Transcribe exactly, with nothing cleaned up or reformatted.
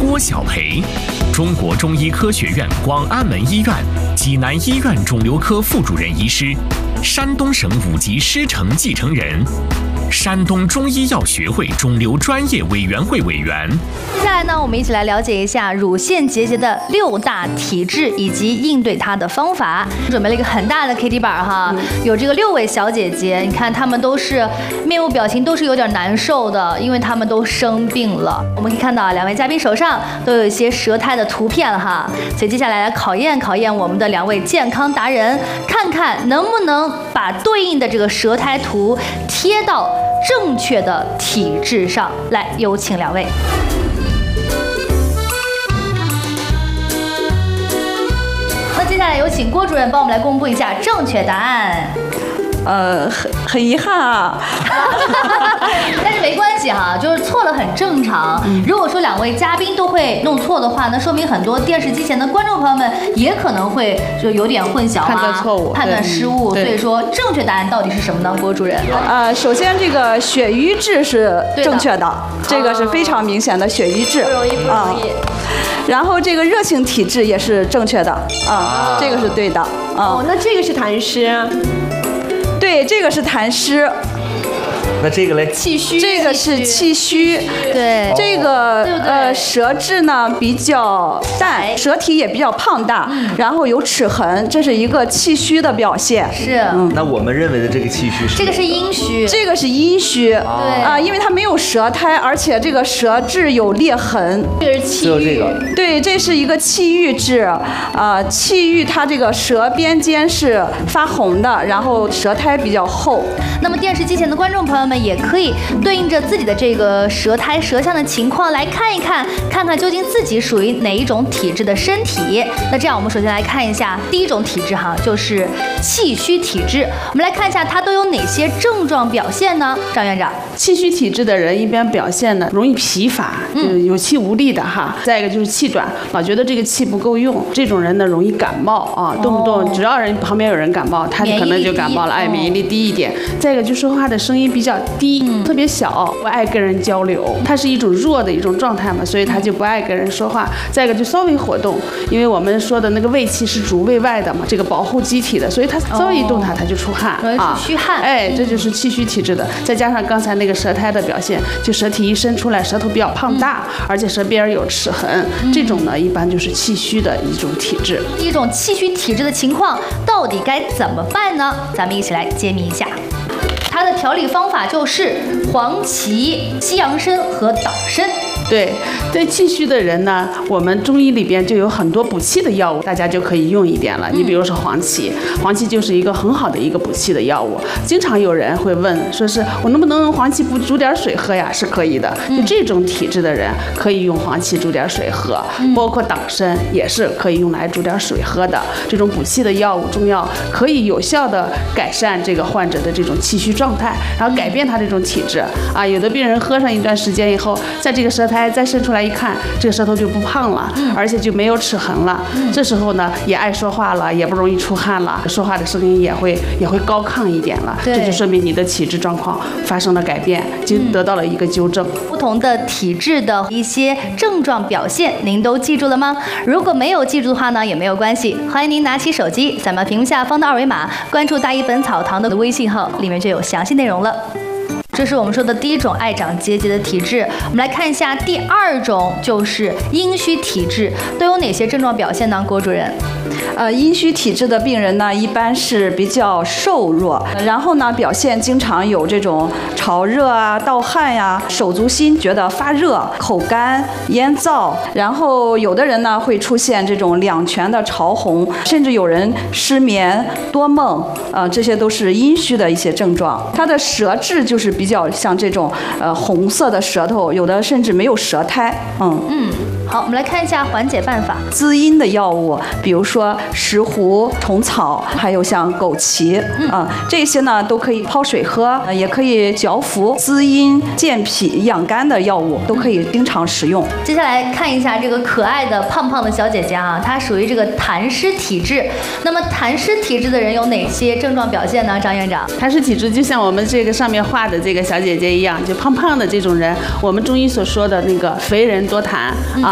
郭晓培，中国中医科学院广安门医院济南医院肿瘤科副主任医师，山东省五级师承继承人，山东中医药学会肿瘤专业委员会委员。 接下来呢，我们一起来了解一下乳腺结节的六大体质以及应对它的方法。准备了一个很大的 K T 板哈，有这个六位小姐姐，你看她们都是面部表情都是有点难受的，因为她们都生病了。我们可以看到两位嘉宾手上都有一些舌苔的图片哈，所以接下来来考验考验我们的两位健康达人，看看能不能把对应的这个舌苔图贴到正确的体质上来。有请两位。那接下来有请郭主任帮我们来公布一下正确答案。 呃，很很遗憾啊， 但是没关系哈，就是错了很正常。如果说两位嘉宾都会弄错的话，那说明很多电视机前的观众朋友们也可能会就有点混淆啊， 判断错误， 判断失误。所以说正确答案到底是什么呢？郭主任？ 呃，首先这个血瘀质是正确的，这个是非常明显的血瘀质， 不容易不容易。 然后这个热性体质也是正确的啊，这个是对的啊。 哦，那这个是痰湿。 对，这个是痰湿。 那这个嘞？ 气虚， 这个是气虚。 对， 这个呃舌质呢比较淡，舌体也比较胖大，然后有齿痕，这是一个气虚的表现。 是。 嗯。那我们认为的这个气虚是？ 这个是阴虚。 这个是阴虚。 对啊，因为它没有舌苔，而且这个舌质有裂痕。 这个是气郁。 对，这是一个气郁质。啊，气郁它这个舌边尖是发红的，然后舌苔比较厚。 那么电视机前的观众朋友们也可以对应着自己的这个舌苔、舌象的情况来看一看，看看究竟自己属于哪一种体质的身体。那这样，我们首先来看一下第一种体质哈，就是气虚体质。我们来看一下它都有哪些症状表现呢？张院长， 气虚体质的人一般表现呢容易疲乏，嗯，有气无力的哈。再一个就是气短，老觉得这个气不够用，这种人呢容易感冒啊，动不动只要人旁边有人感冒，他可能就感冒了，哎，免疫力低一点。再一个就说话的声音比较低，嗯、特别小，不爱跟人交流，他是一种弱的一种状态嘛，所以他就不爱跟人说话。再一个就稍微活动，因为我们说的那个胃气是主胃外的嘛，这个保护机体的，所以他稍微一动它，他就出汗啊，虚汗。 哎，这就是气虚体质的。再加上刚才那个舌苔的表现，就舌体一伸出来，舌头比较胖大，嗯、而且舌边有齿痕，嗯、这种呢一般就是气虚的一种体质。 一种气虚体质的情况到底该怎么办呢？咱们一起来揭秘一下。它的调理方法就是黄芪、西洋参和党参。 对，对气虚的人呢，我们中医里边就有很多补气的药物，大家就可以用一点了。你比如说黄芪，黄芪就是一个很好的一个补气的药物。经常有人会问，说是我能不能用黄芪补煮点水喝呀？是可以的，就这种体质的人可以用黄芪煮点水喝，包括党参也是可以用来煮点水喝的。这种补气的药物中药可以有效的改善这个患者的这种气虚状态，然后改变他这种体质啊。有的病人喝上一段时间以后，在这个舌苔再伸出来一看，这个舌头就不胖了，而且就没有齿痕了。这时候呢，也爱说话了，也不容易出汗了，说话的声音也会也会高亢一点了。这就说明你的体质状况发生了改变，就得到了一个纠正。 不同的体质的一些症状表现，您都记住了吗？如果没有记住的话呢，也没有关系，欢迎您拿起手机，扫描屏幕下方的二维码，关注大医本草堂的微信号，里面就有详细内容了。这是我们说的第一种爱长结节的体质。我们来看一下第二种，就是阴虚体质，都有哪些症状表现呢？郭主任？ 呃，阴虚体质的病人呢，一般是比较瘦弱，然后呢，表现经常有这种潮热啊、盗汗呀、手足心觉得发热、口干、咽燥，然后有的人呢会出现这种两拳的潮红，甚至有人失眠、多梦，呃，这些都是阴虚的一些症状。他的舌质就是比较像这种呃红色的舌头，有的甚至没有舌苔，嗯嗯。好，我们来看一下缓解办法。 滋阴的药物，比如说石斛、虫草，还有像枸杞啊、嗯呃，这些呢都可以泡水喝，呃、也可以嚼服，滋阴健脾养肝的药物都可以经常食用。 接下来看一下这个可爱的胖胖的小姐姐啊，她属于这个痰湿体质。那么痰湿体质的人有哪些症状表现呢？张院长， 痰湿体质就像我们这个上面画的这个小姐姐一样，就胖胖的这种人，我们中医所说的那个肥人多痰啊。